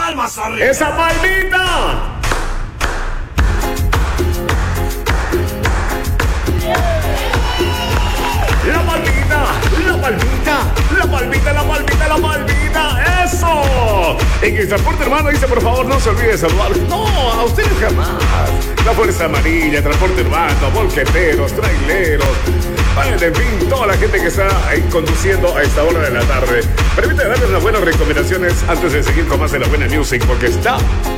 palmas arriba. ¡Esa palmita! La palmita, la palmita, la palmita, la palmita, la palmita. ¡Eso! En el transporte, hermano, dice, por favor, no se olvide de saludar. No, a ustedes jamás. La Fuerza Amarilla, transporte urbano, volqueteros, traileros. Bueno, en fin, toda la gente que está ahí conduciendo a esta hora de la tarde. Permítame darles unas buenas recomendaciones antes de seguir con más de la buena music, porque está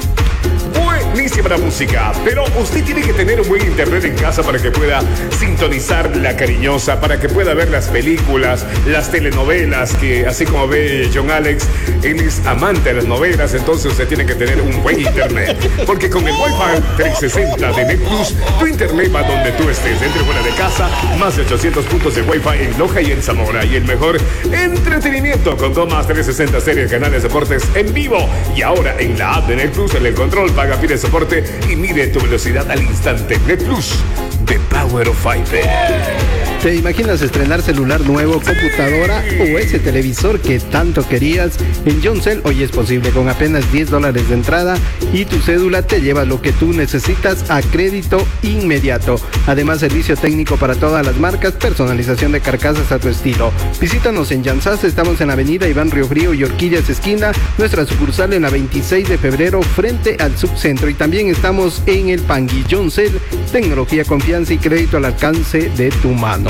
buenísima la música, pero usted tiene que tener un buen internet en casa para que pueda sintonizar La Cariñosa, para que pueda ver las películas, las telenovelas, que así como ve John Alex, él es amante de las novelas, entonces usted tiene que tener un buen internet, porque con el Wi-Fi 360 de NetPlus, tu internet va donde tú estés, dentro y fuera de casa, más de 800 puntos de Wi-Fi en Loja y en Zamora, y el mejor entretenimiento con más 360 series, canales, deportes en vivo, y ahora en la app de NetPlus, en el control, paga, pide soporte y mide tu velocidad al instante. NetPlus, The Power of Fiber. ¿Te imaginas estrenar celular nuevo, computadora o ese televisor que tanto querías? En Yoncell hoy es posible con apenas $10 de entrada y tu cédula te lleva lo que tú necesitas a crédito inmediato. Además, servicio técnico para todas las marcas, personalización de carcasas a tu estilo. Visítanos en Yansaz, estamos en Avenida Iván Río Frío y Orquídeas esquina, nuestra sucursal en la 26 de febrero frente al subcentro, y también estamos en el Pangui. Yoncell, tecnología, confianza y crédito al alcance de tu mano.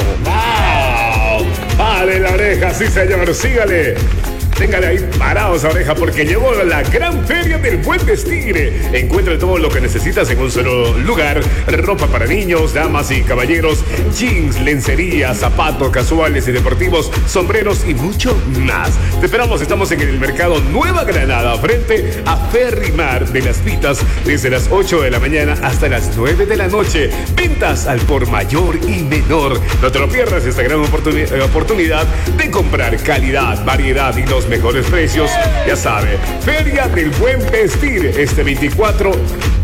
¡Wow! ¡Vale la oreja! Sí, señor, sígale. Téngale ahí parado esa oreja porque llegó la gran feria del buen vestir. Encuentra todo lo que necesitas en un solo lugar. Ropa para niños, damas y caballeros, jeans, lencería, zapatos casuales y deportivos, sombreros y mucho más. Te esperamos, estamos en el mercado Nueva Granada, frente a Ferrimar de Las Pitas, desde las 8 de la mañana hasta las 9 de la noche. Ventas al por mayor y menor. No te lo pierdas, esta gran oportunidad de comprar calidad, variedad y los mejores precios. Ya sabe, Feria del Buen Vestir este 24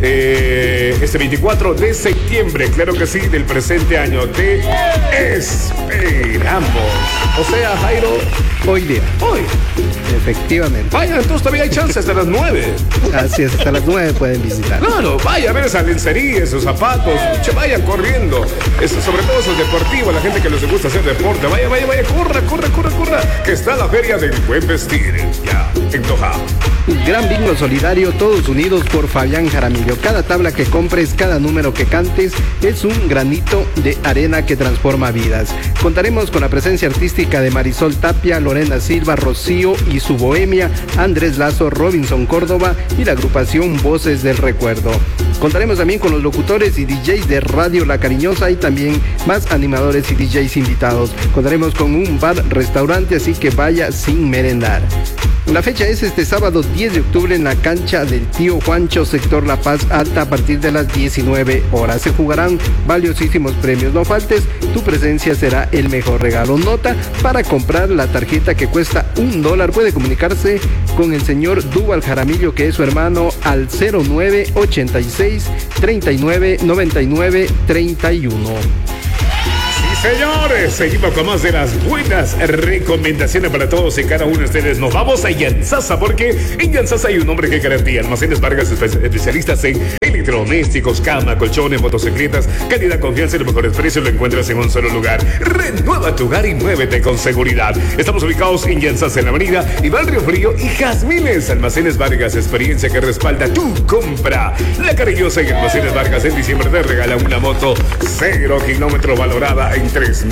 de septiembre, claro que sí, del presente año. Te esperamos. O sea, Jairo, Hoy día. hoy. Efectivamente. Vaya, entonces todavía hay chance hasta las 9. Así es, hasta las 9 pueden visitar. Claro, vaya a ver esa lencería, esos zapatos, vayan corriendo. Sobre todo esos deportivos, la gente que les gusta hacer deporte. Vaya, corra. Que está la Feria del Buen Vestir, ya, en Loja. Gran bingo solidario, todos unidos por Fabián Jaramillo. Cada tabla que compres, cada número que cantes es un granito de arena que transforma vidas. Contaremos con la presencia artística de Marisol Tapia, Lorena Silva, Rocío y su bohemia, Andrés Lazo, Robinson Córdoba y la agrupación Voces del Recuerdo. Contaremos también con los locutores y DJs de Radio La Cariñosa y también más animadores y DJs invitados. Contaremos con un bar-restaurante, así que vaya sin merendar. La fecha es este sábado 10 de octubre en la cancha del Tío Juancho, sector La Paz Alta, a partir de las 19 horas. Se jugarán valiosísimos premios. No faltes, tu presencia será el mejor regalo. Nota, para comprar la tarjeta que cuesta $1, puede comunicarse con el señor Duval Jaramillo, que es su hermano, al 0986 39 99 31. Señores, seguimos con más de las buenas recomendaciones para todos y cada uno de ustedes. Nos vamos a Yansasa, porque en Yansasa hay un hombre que garantía. Almacenes Vargas, especialistas en electrodomésticos, cama, colchones, motocicletas, calidad, confianza y los mejores precios lo encuentras en un solo lugar. Renueva tu hogar y muévete con seguridad. Estamos ubicados en Yansasa, en la avenida Iván Río Frío y Jazmines. Almacenes Vargas, experiencia que respalda tu compra. La Cariñosa en Almacenes Vargas en diciembre te regala una moto 0 kilómetros valorada en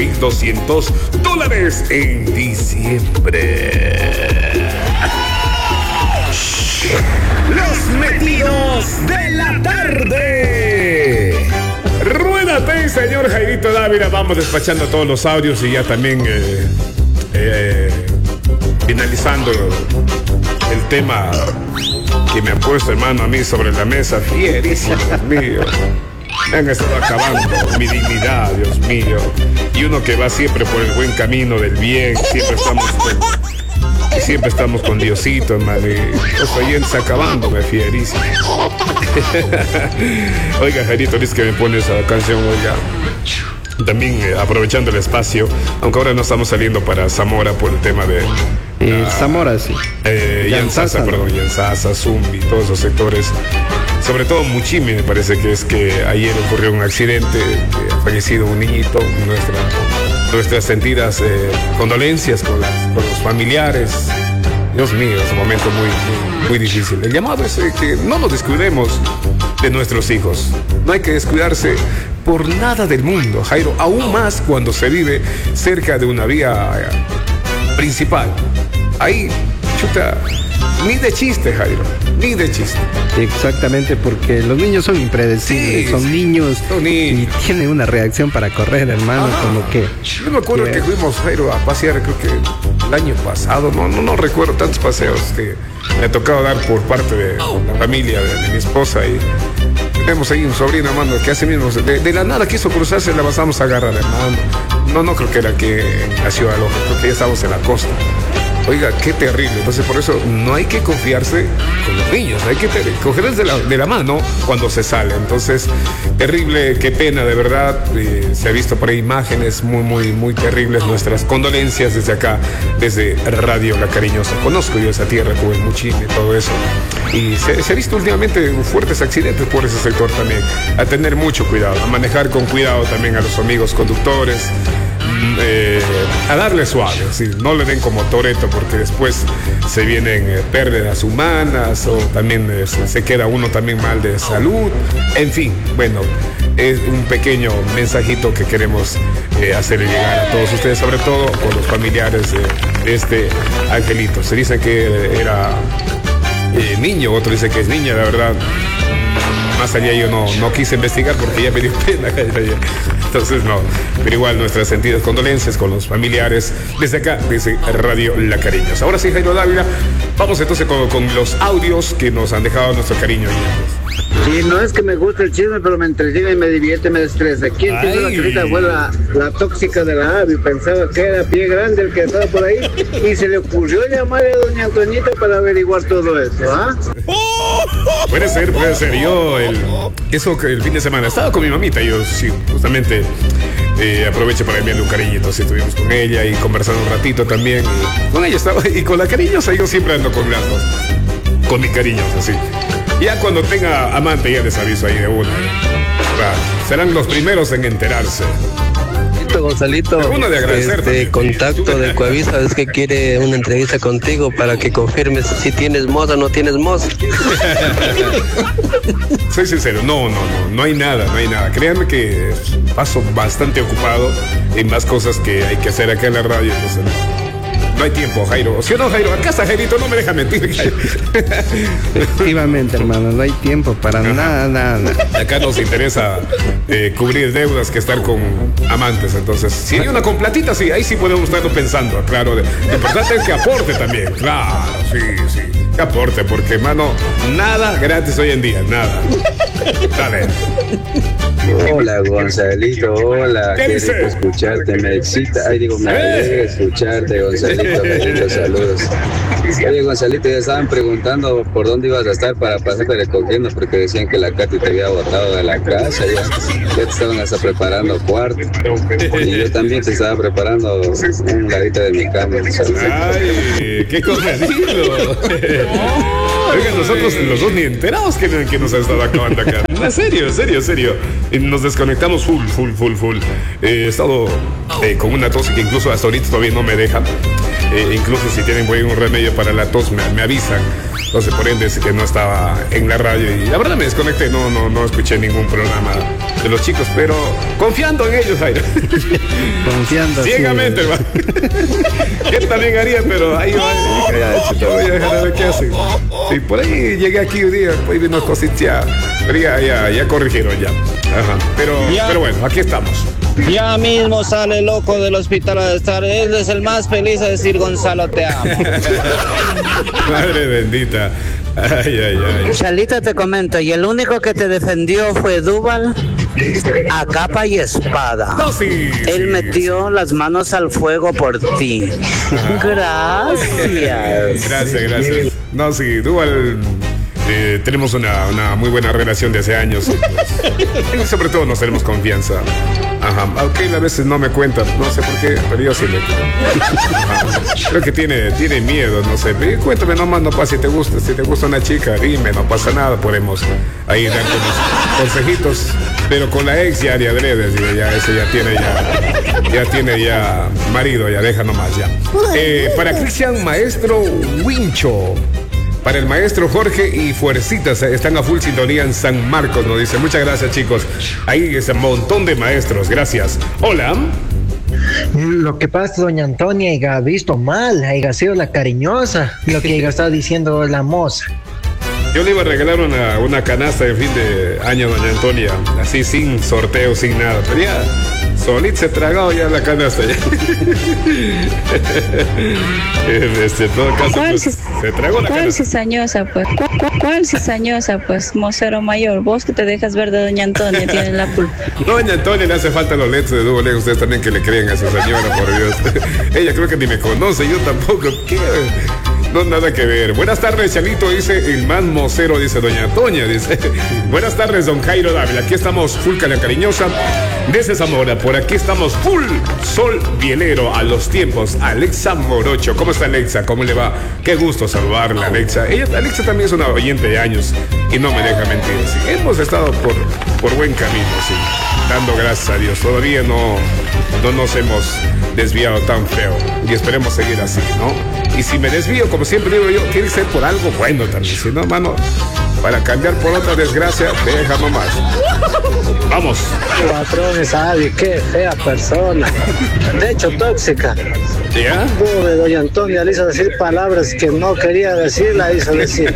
$3,200 en diciembre. Los metidos de la tarde. Ruédate, señor Jairito Dávila. Vamos despachando todos los audios y ya también finalizando el tema que me ha puesto, hermano, a mí sobre la mesa. Fierísimo, Dios mío. Me han estado acabando mi dignidad, Dios mío. Y uno que va siempre por el buen camino del bien, siempre estamos con Diosito, hermano. Y los oyentes acabándome, fierísimo. Oiga, Jarito, dice que me pone esa canción, oiga. También aprovechando el espacio, aunque ahora no estamos saliendo para Zamora por el tema de Zamora, sí. Yanzasa, perdón, Yanzasa, Zumbi, todos esos sectores. Sobre todo Muchimi, me parece que es que ayer ocurrió un accidente, ha fallecido un niñito. Nuestras sentidas condolencias con los familiares. Dios mío, es un momento muy difícil. El llamado es que no nos descuidemos de nuestros hijos. No hay que descuidarse por nada del mundo, Jairo, aún más cuando se vive cerca de una vía principal. Ahí, chuta, ni de chiste, Jairo, ni de chiste. Exactamente, porque los niños son impredecibles, Sí, son niños y tienen una reacción para correr, hermano, como que... Yo me acuerdo que fuimos, Jairo, a pasear, creo que el año pasado, no recuerdo tantos paseos que me ha tocado dar por parte de la familia de mi esposa, y tenemos ahí un sobrino, hermano, que hace mismo, de la nada quiso cruzarse, la pasamos a agarrar, hermano. No creo que era que nació al ojo, creo que ya estábamos en la costa. Oiga, qué terrible. Entonces, por eso no hay que confiarse con los niños, hay que cogerles de la mano cuando se sale. Entonces, terrible, qué pena, de verdad. Se ha visto por ahí imágenes muy terribles. Nuestras condolencias desde acá, desde Radio La Cariñosa. Conozco yo esa tierra, como el Muchime, todo eso. Y se ha visto últimamente fuertes accidentes por ese sector también. A tener mucho cuidado, a manejar con cuidado también a los amigos conductores. A darle suave, ¿sí? No le den como Toretto, porque después se vienen pérdidas humanas, o también se queda uno también mal de salud. En fin, bueno, es un pequeño mensajito que queremos hacerle llegar a todos ustedes, sobre todo con los familiares de este angelito. Se dice que era niño, otro dice que es niña, la verdad. Más allá yo no quise investigar porque ya me dio pena. Entonces no, pero igual nuestras sentidas condolencias con los familiares desde acá, desde Radio La Cariñosa. Ahora sí, Jairo Dávila, vamos entonces con los audios que nos han dejado nuestro cariño. Y no es que me guste el chisme, pero me entretiene y me divierte, me estresa. ¿Quién piensa que ahorita fue la tóxica de la AVI? Pensaba que era Pie Grande el que estaba por ahí y se le ocurrió llamarle a doña Antoñita para averiguar todo eso, ¿ah? Puede ser. Eso que el fin de semana estaba con mi mamita, yo sí, justamente aprovecho para enviarle un cariñito. Sí, estuvimos con ella y conversando un ratito también. Y con ella estaba, y con la cariñosa yo siempre ando con las dos, con mi cariñosa, sí. Ya cuando tenga amante ya les aviso ahí de una. Serán los primeros en enterarse. Gonzalito, contacto de Coavisa es que quiere una entrevista contigo para que confirmes si tienes moza o no tienes moza. Soy sincero, no hay nada. Créanme que paso bastante ocupado en más cosas que hay que hacer acá en la radio, entonces no hay tiempo, Jairo. ¿Sí o no, Jairo? Acá está Jairito, no me deja mentir, Jairo. Efectivamente, hermano, no hay tiempo para nada. Acá nos interesa cubrir deudas que estar con amantes. Entonces, si hay una con platita, sí, ahí sí podemos estarlo pensando, claro. Lo importante es que aporte también, claro, sí. Que aporte, porque, hermano, nada gratis hoy en día, nada. Dale. Hola Gonzalito, hola, qué rico escucharte, me excita, me alegra escucharte, Gonzalito, benditos saludos. Oye Gonzalito, ya estaban preguntando por dónde ibas a estar para pasarte recogiendo, porque decían que la Katy te había botado de la casa, ya te estaban hasta preparando cuarto, y yo también te estaba preparando un ladito de mi cama. Ay, qué comedido. Oigan, nosotros los dos ni enterados que nos ha estado acabando acá. En serio. Nos desconectamos full. He estado con una tos que incluso hasta ahorita todavía no me deja. Incluso si tienen por ahí un remedio para la tos me avisan. Entonces por ende es que no estaba en la radio y la verdad me desconecté, no escuché ningún programa de los chicos, pero confiando en ellos, Jairo. Confiando ciegamente, sí, yo también haría, pero ahí voy a dejar a ver qué hacen. Sí, por ahí llegué aquí un día, pues vi unas cositas, pero ya corrigieron ya. Ajá. Pero bueno, aquí estamos. Ya mismo sale loco del hospital a estar. Él es el más feliz a decir Gonzalo, te amo. Madre bendita. Ay. Chalita, te comento, y el único que te defendió fue Duval a capa y espada. No, sí. Él metió las manos al fuego por ti. Gracias. Gracias. No, sí, Duval tenemos una muy buena relación de hace años. Pues, y sobre todo nos tenemos confianza. Ajá, aunque a veces no me cuenta, no sé por qué, pero yo sí le creo que tiene miedo, no sé. Pero cuéntame nomás, no pasa, si te gusta una chica, dime, no pasa nada, podemos ahí darte unos consejitos. Pero con la ex ya de adredes, ya ese ya tiene marido, ya deja nomás ya. Para Cristian Maestro Wincho. Para el maestro Jorge y Fuercitas, están a full sintonía en San Marcos, nos dice. Muchas gracias, chicos. Ahí es un montón de maestros, gracias. Hola. Lo que pasa, doña Antonia, haya visto mal, haya sido la cariñosa, lo que haya estado diciendo la moza. Yo le iba a regalar una canasta de fin de año, doña Antonia, así sin sorteo, sin nada, pero ya solito se tragó ya la canasta. Ya. En todo caso, pues, se tragó la canasta. ¿Cuál cizañosa, pues? ¿Cuál cizañosa, pues? Mocero mayor, vos que te dejas ver de doña Antonia, tienes la culpa. Doña Antonia le hace falta los lentes de Double X, ustedes también que le creen a esa señora, por Dios. Ella creo que ni me conoce, yo tampoco. ¿Qué? No, nada que ver. Buenas tardes, Chalito, dice el man mocero, dice doña Antonia, dice. Buenas tardes, don Jairo Dávila. Aquí estamos full Cala Cariñosa desde Zamora. Por aquí estamos full Sol Bielero a los tiempos. Alexa Morocho. ¿Cómo está Alexa? ¿Cómo le va? Qué gusto saludarla, Alexa. Alexa también es una oyente de años y no me deja mentir. Sí. Hemos estado por buen camino, sí. Dando gracias a Dios. Todavía no nos hemos desviado tan feo y esperemos seguir así, ¿no? Y si me desvío, como siempre digo yo, tiene que ser por algo bueno también. Si no, mano, para cambiar por otra desgracia, deja nomás. Vamos. Patrón, sabe qué fea persona. De hecho, tóxica. ¿Ya? Pobre doña Antonia le hizo decir palabras que no quería decir, la hizo decir.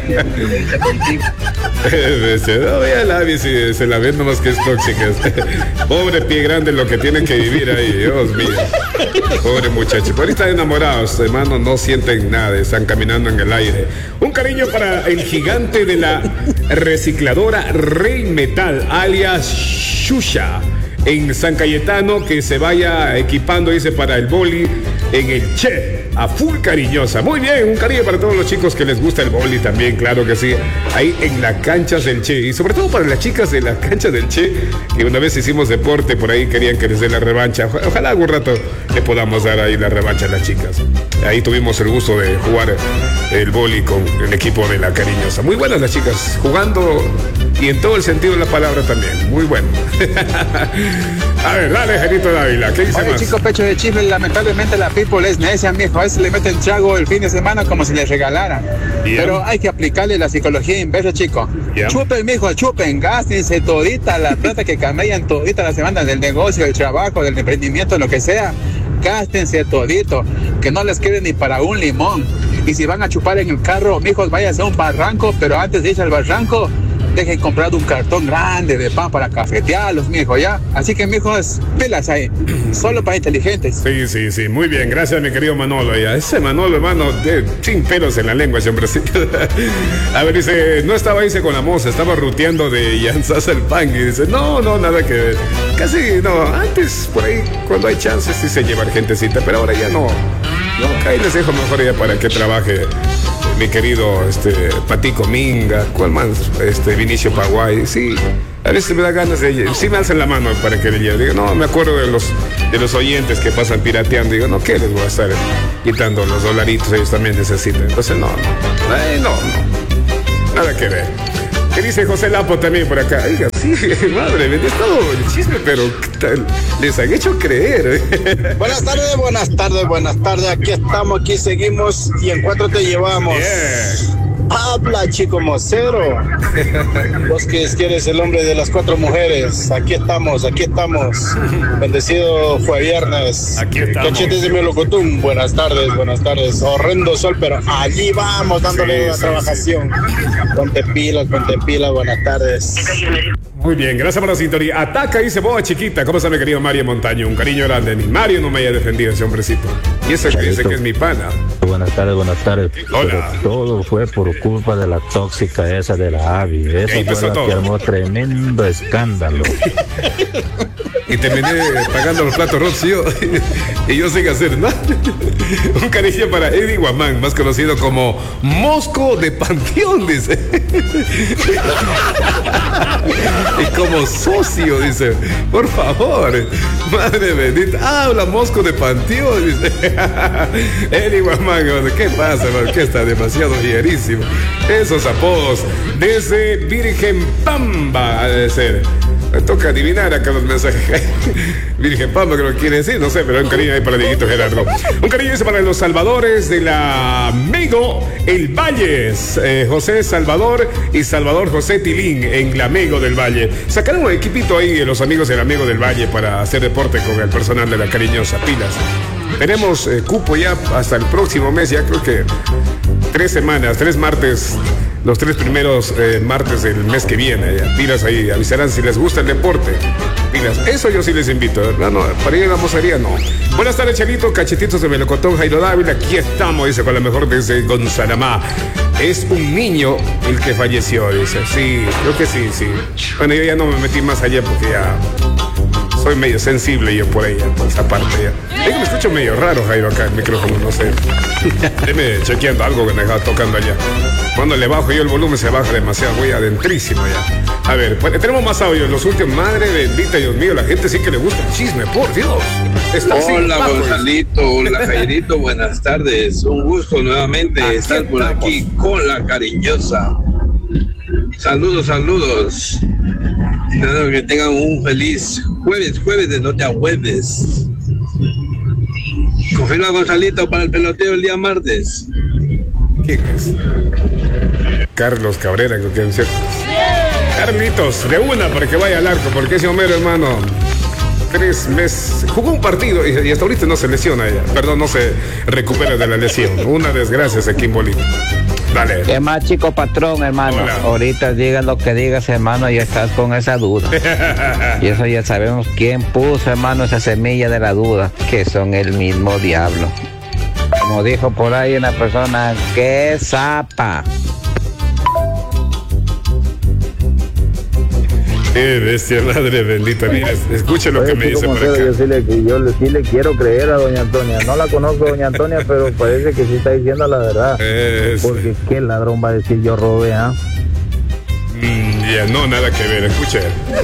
No, ya se la ven nomás que es tóxica. Pobre pie grande lo que tienen que vivir ahí, Dios mío. Pobre muchacho. Por ahí están enamorados, hermano, no sienten nada, están caminando en el aire. Un cariño para el gigante de la recicladora Rey Metal, alias Shusha, en San Cayetano, que se vaya equipando, dice, para el boli en el Che, a full cariñosa. Muy bien, un cariño para todos los chicos que les gusta el boli también, claro que sí, ahí en las canchas del Che, y sobre todo para las chicas de las canchas del Che, que una vez hicimos deporte por ahí, querían que les dé la revancha. Ojalá algún rato le podamos dar ahí la revancha a las chicas. Ahí tuvimos el gusto de jugar el boli con el equipo de la cariñosa. Muy buenas las chicas, jugando y en todo el sentido de la palabra también, muy bueno. A ver, dale, Janito Dávila, ¿qué dice? Oye, más? chico, pecho de chifle, lamentablemente la people es necia, mijo. A veces le meten trago el fin de semana como si les regalaran. Yeah. Pero hay que aplicarle la psicología inversa, chico. Yeah. Chupen, mijo, chupen, gástense todita la plata que camellan todita la semana del negocio, del trabajo, del emprendimiento, lo que sea. Gástense todito, que no les quede ni para un limón. Y si van a chupar en el carro, mijos, váyanse a un barranco, pero antes de ir al barranco, dejen comprar un cartón grande de pan para cafetearlos, mijo, ya. Así que, mijos, pilas ahí. Solo para inteligentes. Sí, muy bien. Gracias, mi querido Manolo. Ya. Ese Manolo, hermano, sin pelos en la lengua, ese hombrecito. A ver, dice, no estaba ahí con la moza, estaba ruteando de Yansas el pan. Y dice, no, nada que ver. Casi, no, antes, por ahí, cuando hay chances, sí se lleva gentecita, pero ahora ya no. No, ahí les dejo mejor ya para que trabaje mi querido Patico Minga, ¿cuál más? Vinicio Paguay, sí. A veces me da ganas de, sí me alzan la mano para que le lleve. Digo, no, me acuerdo de los oyentes que pasan pirateando. Digo, no, ¿qué les voy a estar quitando los dolaritos? Ellos también necesitan. Entonces, no. Nada que ver. ¿Qué dice José Lapo también por acá? Oiga, sí, madre, me es todo el chisme, pero les han hecho creer. Buenas tardes. Aquí estamos, aquí seguimos y en 4 te llevamos. Yeah. Habla, chico mocero. Vos que eres el hombre de las 4 mujeres. Aquí estamos. Bendecido fue viernes. Aquí estamos. Cachetes de melocotún. Buenas tardes. Horrendo sol, pero allí vamos dándole una trabajación. Ponte pilas. Buenas tardes. Muy bien, gracias por la sintonía. Ataca, dice boa chiquita. ¿Cómo está mi querido Mario Montaño? Un cariño grande. Ni Mario no me haya defendido ese hombrecito. Y ese que dice que es mi pana. Buenas tardes. Hola. Pero todo fue por culpa de la tóxica esa de la Abby. Esa fue la que armó tremendo escándalo. y terminé pagando los platos rotos y yo sin hacer nada. Un cariño para Eddie Guamán, más conocido como Mosco de Panteón, dice. Y como socio, dice, por favor, madre bendita, habla Mosco de Panteón, dice. Eddie Guamán, ¿qué pasa, man? Que está demasiado hierísimo. Esos apodos desde Virgen Pamba, ha de ser. Me toca adivinar acá los mensajes. Virgen Pamba, creo que quiere decir, no sé, pero un cariño ahí para Dieguito Gerardo. Un cariño dice para los salvadores de la Mego, el Valles, José Salvador y Salvador José Tilín en la Mego del Valle. Sacaron un equipito ahí los amigos de la Mego del Valle para hacer deporte con el personal de la cariñosa. Pilas. Tenemos cupo ya hasta el próximo mes, ya creo que 3 semanas, 3 martes. Los 3 primeros martes del mes que viene. Ya. Pilas ahí, avisarán si les gusta el deporte. Pilas, eso yo sí les invito. No, para ir a la mozería no. Buenas tardes, Chelito, cachetitos de melocotón, Jairo Dávila. Aquí estamos, dice, con la mejor desde Gonzalamá. Es un niño el que falleció, dice. Sí, creo que sí. Bueno, yo ya no me metí más allá porque ya soy medio sensible yo por ella, por esa parte ya. Es que me escucho medio raro, Jairo, acá el micrófono, no sé. Deme chequeando algo que me estaba tocando allá. Cuando le bajo yo el volumen se baja demasiado, voy adentrísimo ya. A ver, pues, tenemos más audio. Los últimos, madre bendita, Dios mío, la gente sí que le gusta el chisme, por Dios. Hola, Gonzalito, hola, Jairito, buenas tardes. Un gusto nuevamente estar por aquí con la cariñosa. Saludos. Espero que tengan un feliz jueves de noche a jueves. Confirma Gonzalito para el peloteo el día martes. ¿Quién es? Carlos Cabrera, creo que es cierto. Carlitos, de una para que vaya al arco, porque ese Homero, hermano, 3 meses, jugó un partido y hasta ahorita no se lesiona ella. Perdón, no se recupera de la lesión. Una desgracia aquí en Bolivia. Dale. ¿Qué más, chico patrón, hermano? Hola. Ahorita diga lo que digas, hermano, ya estás con esa duda. Y eso ya sabemos quién puso, hermano, esa semilla de la duda, que son el mismo diablo. Como dijo por ahí una persona, ¡qué zapa! Bestia, madre bendita, mira, escuche lo que me dice por acá. Yo sí le quiero creer a doña Antonia. No la conozco, doña Antonia, pero parece que sí está diciendo la verdad. Porque qué ladrón va a decir yo robé, ¿ah? Ya, no, nada que ver, escuche.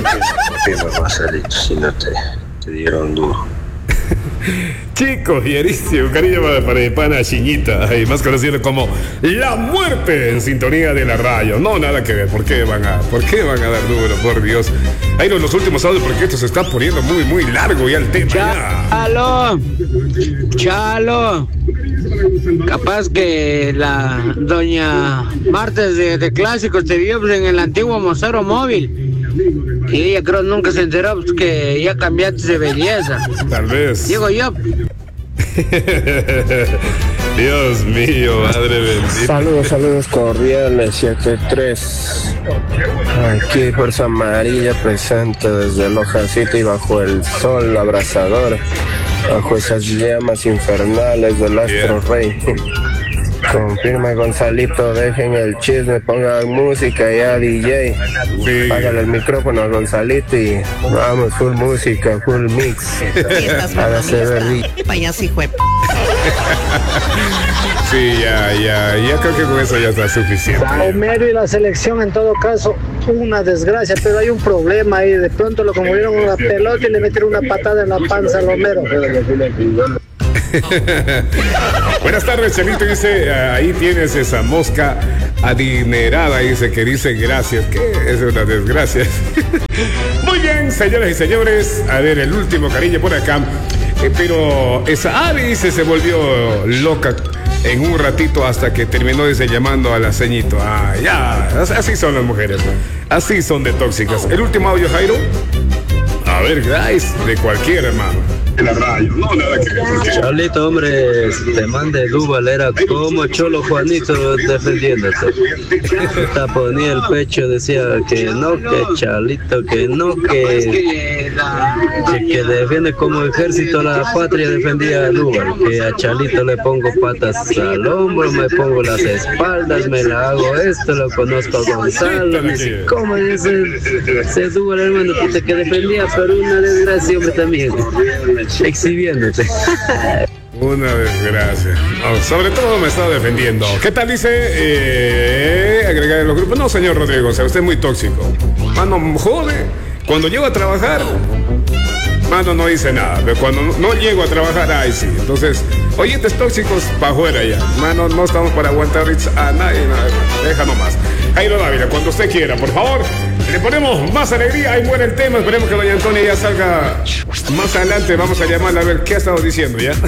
Si no te dieron duro. Chicos, hierísimo, cariño para mi pana Chiñita, y más conocido como La Muerte en sintonía de la radio. No, nada que ver, ¿por qué van a dar duro, por Dios? Ahí los últimos audios, porque esto se está poniendo muy largo ya el tema. Chalo. Capaz que la doña Martes de Clásicos te vio en el antiguo Mocero Móvil. Y ella creo nunca se enteró pues, que ya cambiaste de belleza. Tal vez. Digo yo. Dios mío, madre bendita. Saludos cordiales, 73. Aquí Fuerza Amarilla presente desde Lojacito y bajo el sol abrasador, bajo esas llamas infernales del Astro Rey. Confirma Gonzalito, dejen el chisme, pongan música ya DJ. Sí. Págale el micrófono a Gonzalito y vamos, full música, full mix. Hágase ver. Payaso hijo de... Sí, ya creo que con eso ya está suficiente. Homero y la selección en todo caso, una desgracia, pero hay un problema ahí. De pronto lo conmovieron una pelota y le metieron una patada en la panza al Homero. Buenas tardes, Chelito, dice, ahí tienes esa mosca adinerada, dice que dice gracias, que es una desgracia. Muy bien, señoras y señores, a ver, el último cariño por acá, pero esa ave, dice, se volvió loca en un ratito hasta que terminó, dice, llamando a la ceñito. Ya, así son las mujeres, ¿no? Así son de tóxicas. El último audio, Jairo. A ver, guys, de cualquier hermano. Charlito, hombre, te mande Duval, era como Cholo Juanito defendiéndote. Te ponía el pecho, decía que no, que Charlito, que no, que defiende como ejército la patria, defendía a Duval, que a Charlito le pongo patas al hombro, me pongo las espaldas, me la hago esto, lo conozco a Gonzalo, me dice, ¿cómo dice ese Duval, hermano, que defendía, pero una desgracia, hombre, también, exhibiéndote. Una desgracia. No, sobre todo me está defendiendo. ¿Qué tal dice agregar en los grupos? No, señor Rodrigo, o sea, usted es muy tóxico. Mano, jode. Cuando llego a trabajar, mano, no dice nada. Pero cuando no llego a trabajar, ay, sí. Entonces, oyentes tóxicos, para afuera ya. Mano, no estamos para aguantar a nadie, nada. Deja nomás. Jairo Dávila, cuando usted quiera, por favor. Le ponemos más alegría, ahí muere el tema. Esperemos que doña Antonia ya salga más adelante. Vamos a llamarla a ver qué ha estado diciendo ya.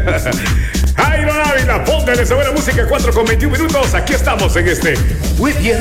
Jairo Dávila, póngale esa buena música, 4:21. Aquí estamos en este